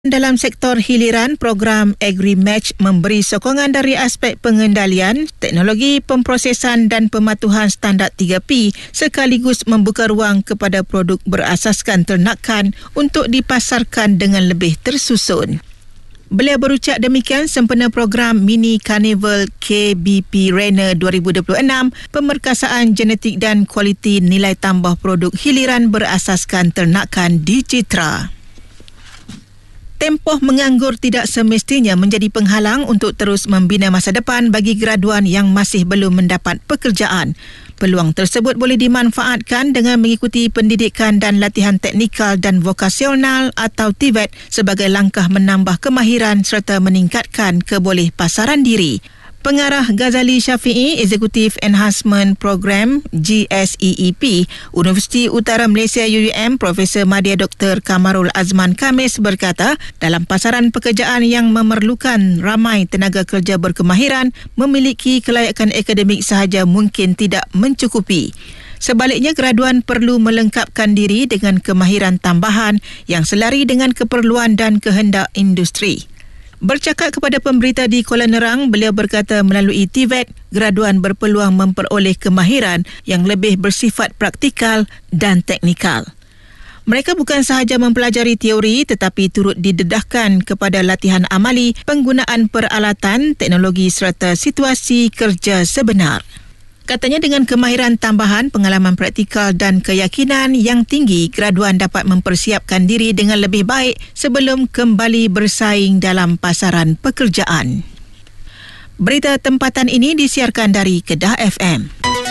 Dalam sektor hiliran, program AgriMatch memberi sokongan dari aspek pengendalian, teknologi pemprosesan dan pematuhan standard 3P sekaligus membuka ruang kepada produk berasaskan ternakan untuk dipasarkan dengan lebih tersusun. Beliau berucap demikian sempena program Mini Carnival KBP Rainer 2026, pemerkasaan genetik dan kualiti nilai tambah produk hiliran berasaskan ternakan di Citra. Tempoh menganggur tidak semestinya menjadi penghalang untuk terus membina masa depan bagi graduan yang masih belum mendapat pekerjaan. Peluang tersebut boleh dimanfaatkan dengan mengikuti pendidikan dan latihan teknikal dan vokasional atau TVET sebagai langkah menambah kemahiran serta meningkatkan kebolehpasaran diri. Pengarah Ghazali Syafi'i, Eksekutif Enhancement Program GSEEP, Universiti Utara Malaysia UUM, Profesor Madya Dr. Kamarul Azman Khamis berkata, dalam pasaran pekerjaan yang memerlukan ramai tenaga kerja berkemahiran, memiliki kelayakan akademik sahaja mungkin tidak mencukupi. Sebaliknya, graduan perlu melengkapkan diri dengan kemahiran tambahan yang selari dengan keperluan dan kehendak industri. Bercakap kepada pemberita di Kuala Nerang, beliau berkata melalui TVET, graduan berpeluang memperoleh kemahiran yang lebih bersifat praktikal dan teknikal. Mereka bukan sahaja mempelajari teori tetapi turut didedahkan kepada latihan amali, penggunaan peralatan, teknologi serta situasi kerja sebenar. Katanya dengan kemahiran tambahan, pengalaman praktikal dan keyakinan yang tinggi, graduan dapat mempersiapkan diri dengan lebih baik sebelum kembali bersaing dalam pasaran pekerjaan. Berita tempatan ini disiarkan dari Kedah FM.